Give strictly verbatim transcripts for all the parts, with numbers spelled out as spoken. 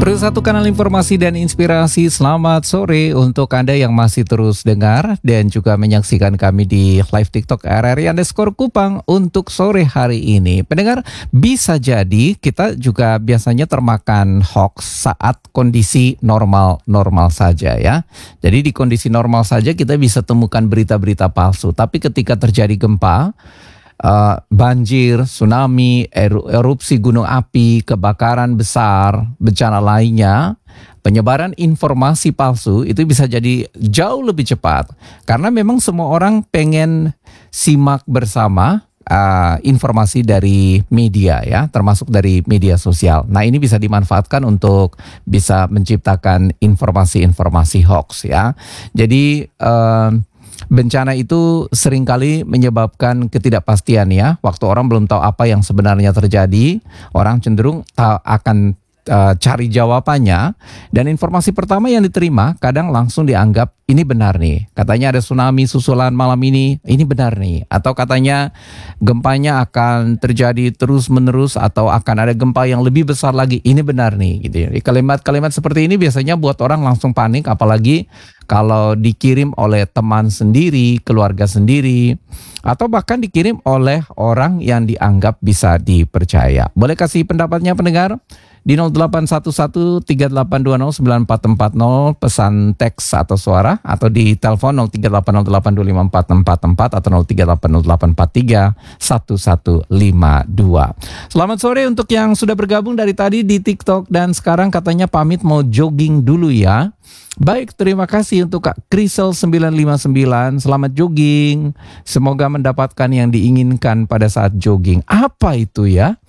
Satu kanal informasi dan inspirasi. Selamat sore untuk Anda yang masih terus dengar dan juga menyaksikan kami di live TikTok R R I underscore Kupang untuk sore hari ini. Pendengar, bisa jadi kita juga biasanya termakan hoax saat kondisi normal-normal saja ya. Jadi di kondisi normal saja kita bisa temukan berita-berita palsu. Tapi ketika terjadi gempa, Uh, banjir, tsunami, eru, erupsi gunung api, kebakaran besar, bencana lainnya, penyebaran informasi palsu itu bisa jadi jauh lebih cepat. Karena memang semua orang pengen simak bersama uh, informasi dari media ya, termasuk dari media sosial. Nah, ini bisa dimanfaatkan untuk bisa menciptakan informasi-informasi hoax ya. Jadi uh, bencana itu seringkali menyebabkan ketidakpastian ya. Waktu orang belum tahu apa yang sebenarnya terjadi, orang cenderung ta- akan uh, cari jawabannya. Dan informasi pertama yang diterima kadang langsung dianggap ini benar nih. Katanya ada tsunami susulan malam ini, ini benar nih. Atau katanya gempanya akan terjadi terus menerus atau akan ada gempa yang lebih besar lagi, ini benar nih gitu ya. Kalimat-kalimat seperti ini biasanya buat orang langsung panik, apalagi kalau dikirim oleh teman sendiri, keluarga sendiri, atau bahkan dikirim oleh orang yang dianggap bisa dipercaya. Boleh kasih pendapatnya pendengar? Di nol delapan satu satu tiga delapan dua nol sembilan empat empat nol pesan teks atau suara, atau di telepon nol tiga delapan nol delapan dua lima empat empat empat atau nol tiga delapan nol delapan empat tiga satu satu lima dua. Selamat sore untuk yang sudah bergabung dari tadi di TikTok dan sekarang katanya pamit mau jogging dulu ya. Baik, terima kasih untuk Kak Krisel sembilan lima sembilan. Selamat jogging. Semoga mendapatkan yang diinginkan pada saat jogging. Apa itu ya?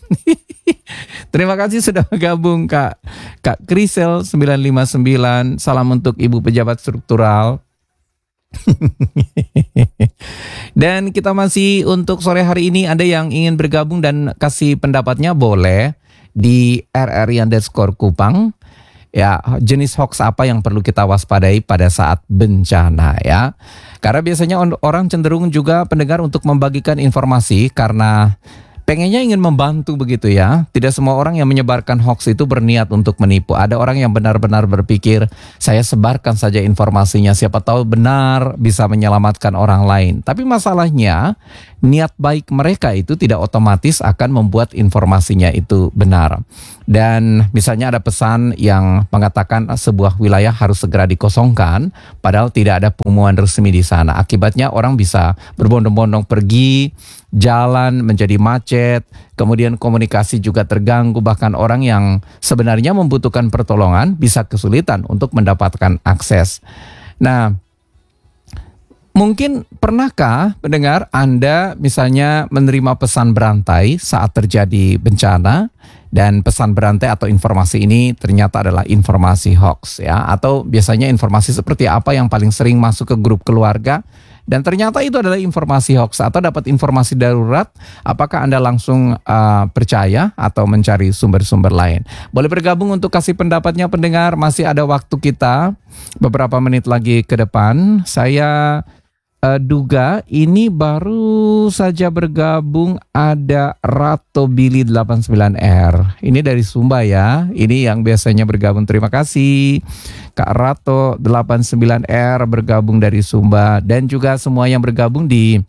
Terima kasih sudah bergabung Kak Kak Krisel sembilan lima sembilan. Salam untuk Ibu Pejabat Struktural. Dan kita masih untuk sore hari ini, Anda yang ingin bergabung dan kasih pendapatnya boleh di R R I underscore Kupang. Ya, jenis hoax apa yang perlu kita waspadai pada saat bencana ya. Karena biasanya orang cenderung juga pendengar untuk membagikan informasi karena pengennya ingin membantu begitu ya. Tidak semua orang yang menyebarkan hoax itu berniat untuk menipu. Ada orang yang benar-benar berpikir, saya sebarkan saja informasinya, siapa tahu benar bisa menyelamatkan orang lain. Tapi masalahnya, niat baik mereka itu tidak otomatis akan membuat informasinya itu benar. Dan misalnya ada pesan yang mengatakan sebuah wilayah harus segera dikosongkan, padahal tidak ada pengumuman resmi di sana. Akibatnya orang bisa berbondong-bondong pergi, jalan menjadi macet, kemudian komunikasi juga terganggu, bahkan orang yang sebenarnya membutuhkan pertolongan bisa kesulitan untuk mendapatkan akses. Nah, mungkin pernahkah pendengar Anda misalnya menerima pesan berantai saat terjadi bencana dan pesan berantai atau informasi ini ternyata adalah informasi hoax ya, atau biasanya informasi seperti apa yang paling sering masuk ke grup keluarga dan ternyata itu adalah informasi hoax, atau dapat informasi darurat, apakah Anda langsung uh, percaya atau mencari sumber-sumber lain? Boleh bergabung untuk kasih pendapatnya pendengar, masih ada waktu kita beberapa menit lagi ke depan. Saya Uh, duga ini baru saja bergabung ada Rato Billy delapan sembilan R. Ini dari Sumba ya. Ini yang biasanya bergabung. Terima kasih Kak Rato delapan sembilan R bergabung dari Sumba, dan juga semua yang bergabung di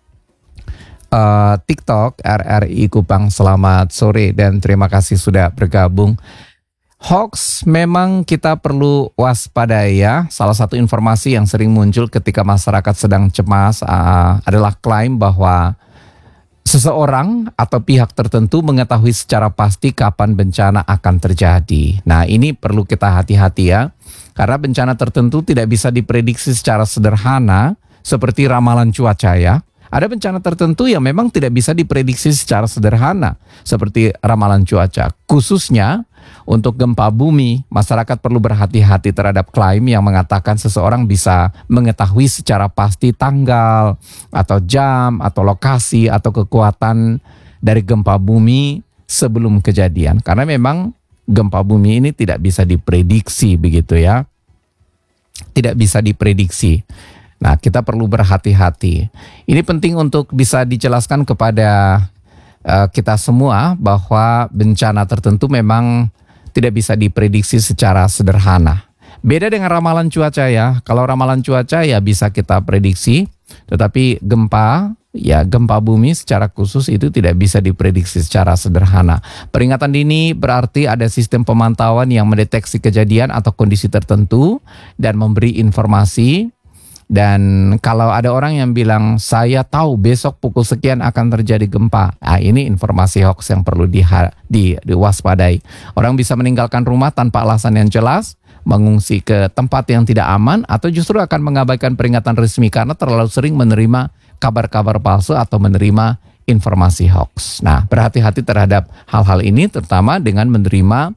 uh, TikTok R R I Kupang. Selamat sore dan terima kasih sudah bergabung. Hoax memang kita perlu waspadai ya. Salah satu informasi yang sering muncul ketika masyarakat sedang cemas uh, adalah klaim bahwa seseorang atau pihak tertentu mengetahui secara pasti kapan bencana akan terjadi. Nah, ini perlu kita hati-hati ya. Karena bencana tertentu tidak bisa diprediksi secara sederhana seperti ramalan cuaca ya. Ada bencana tertentu yang memang tidak bisa diprediksi secara sederhana seperti ramalan cuaca. Khususnya untuk gempa bumi, masyarakat perlu berhati-hati terhadap klaim yang mengatakan seseorang bisa mengetahui secara pasti tanggal atau jam atau lokasi atau kekuatan dari gempa bumi sebelum kejadian. Karena memang gempa bumi ini tidak bisa diprediksi begitu ya. Tidak bisa diprediksi. Nah, kita perlu berhati-hati. Ini penting untuk bisa dijelaskan kepada uh, kita semua bahwa bencana tertentu memang tidak bisa diprediksi secara sederhana. Beda dengan ramalan cuaca ya. Kalau ramalan cuaca ya bisa kita prediksi, tetapi gempa, ya gempa bumi secara khusus itu tidak bisa diprediksi secara sederhana. Peringatan dini berarti ada sistem pemantauan yang mendeteksi kejadian atau kondisi tertentu dan memberi informasi. Dan kalau ada orang yang bilang saya tahu besok pukul sekian akan terjadi gempa, nah ini informasi hoax yang perlu di, di, diwaspadai. Orang bisa meninggalkan rumah tanpa alasan yang jelas, mengungsi ke tempat yang tidak aman, atau justru akan mengabaikan peringatan resmi karena terlalu sering menerima kabar-kabar palsu atau menerima informasi hoax. Nah, berhati-hati terhadap hal-hal ini, terutama dengan menerima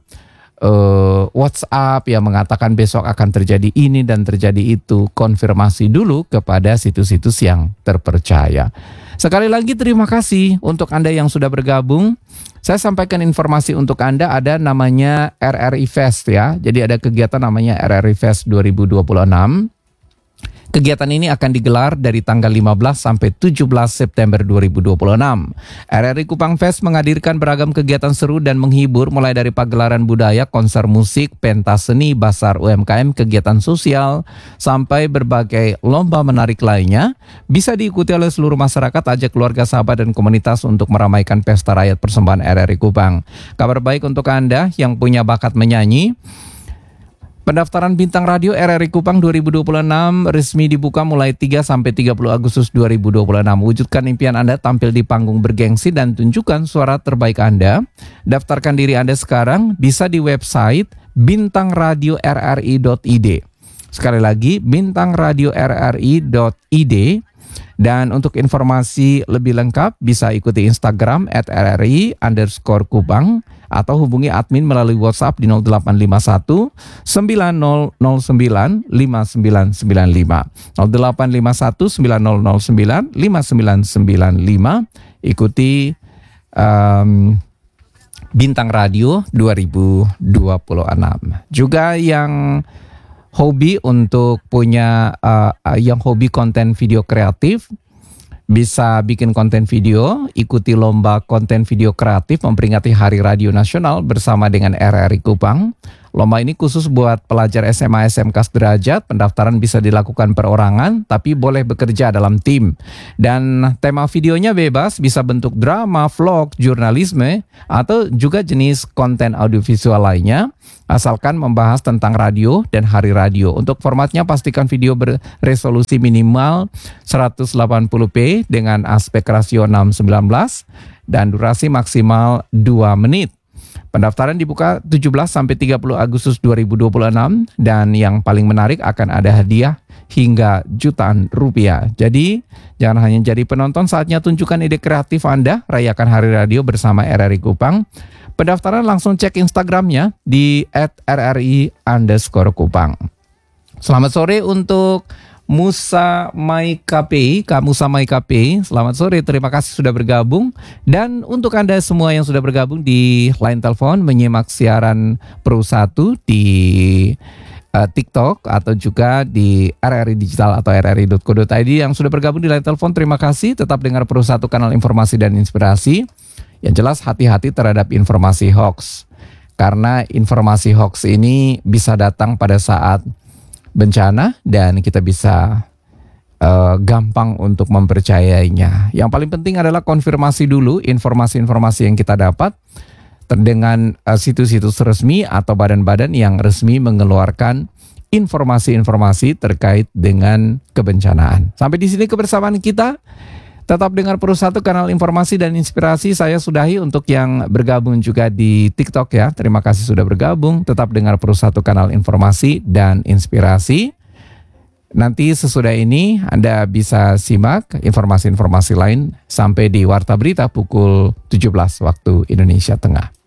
uh, WhatsApp yang mengatakan besok akan terjadi ini dan terjadi itu. Konfirmasi dulu kepada situs-situs yang terpercaya. Sekali lagi terima kasih untuk Anda yang sudah bergabung. Saya sampaikan informasi untuk Anda, ada namanya R R I Fest ya. Jadi ada kegiatan namanya R R I Fest dua ribu dua puluh enam. Kegiatan ini akan digelar dari tanggal lima belas sampai tujuh belas September dua ribu dua puluh enam. R R I Kupang Fest menghadirkan beragam kegiatan seru dan menghibur, mulai dari pagelaran budaya, konser musik, pentas seni, basar U M K M, kegiatan sosial, sampai berbagai lomba menarik lainnya. Bisa diikuti oleh seluruh masyarakat, ajak keluarga, sahabat, dan komunitas untuk meramaikan pesta rakyat persembahan R R I Kupang. Kabar baik untuk Anda yang punya bakat menyanyi. Pendaftaran bintang radio R R I Kupang dua ribu dua puluh enam resmi dibuka mulai tiga sampai tiga puluh Agustus dua ribu dua puluh enam. Wujudkan impian Anda tampil di panggung bergengsi dan tunjukkan suara terbaik Anda. Daftarkan diri Anda sekarang, bisa di website bintang radio r r i dot i d. Sekali lagi, bintang radio r r i dot i d. Dan untuk informasi lebih lengkap bisa ikuti Instagram at r r i underscore kupang atau hubungi admin melalui WhatsApp di nol delapan lima satu sembilan nol nol sembilan lima sembilan sembilan lima nol delapan lima satu sembilan nol nol sembilan lima sembilan sembilan lima. Ikuti um, Bintang Radio dua ribu dua puluh enam. Juga yang hobi untuk punya uh, yang hobi konten video kreatif, bisa bikin konten video, ikuti lomba konten video kreatif memperingati Hari Radio Nasional bersama dengan R R I Kupang. Lomba ini khusus buat pelajar S M A S M K sederajat. Pendaftaran bisa dilakukan perorangan, tapi boleh bekerja dalam tim. Dan tema videonya bebas, bisa bentuk drama, vlog, jurnalisme, atau juga jenis konten audiovisual lainnya, asalkan membahas tentang radio dan hari radio. Untuk formatnya pastikan video beresolusi minimal seratus delapan puluh p dengan aspek rasio enam sembilan belas dan durasi maksimal dua menit. Pendaftaran dibuka tujuh belas sampai tiga puluh Agustus dua ribu dua puluh enam dan yang paling menarik akan ada hadiah hingga jutaan rupiah. Jadi jangan hanya jadi penonton, saatnya tunjukkan ide kreatif Anda, rayakan Hari Radio bersama R R I Kupang. Pendaftaran langsung cek Instagramnya di at r r i underscore kupang. Selamat sore untuk Musa Maikapi, Kak Musa Maikapi, selamat sore, terima kasih sudah bergabung. Dan untuk Anda semua yang sudah bergabung di line telepon menyimak siaran Pro satu di uh, TikTok atau juga di R R I Digital atau r r i dot co dot i d yang sudah bergabung di line telepon, terima kasih. Tetap dengar Pro satu, kanal informasi dan inspirasi. Yang jelas hati-hati terhadap informasi hoax, karena informasi hoax ini bisa datang pada saat bencana dan kita bisa uh, gampang untuk mempercayainya. Yang paling penting adalah konfirmasi dulu informasi-informasi yang kita dapat dengan uh, situs-situs resmi atau badan-badan yang resmi mengeluarkan informasi-informasi terkait dengan kebencanaan. Sampai di sini kebersamaan kita. Tetap dengar Pro satu, kanal informasi dan inspirasi. Saya sudahi untuk yang bergabung juga di TikTok ya. Terima kasih sudah bergabung. Tetap dengar Pro satu, kanal informasi dan inspirasi. Nanti sesudah ini Anda bisa simak informasi-informasi lain sampai di Warta Berita pukul tujuh belas waktu Indonesia Tengah.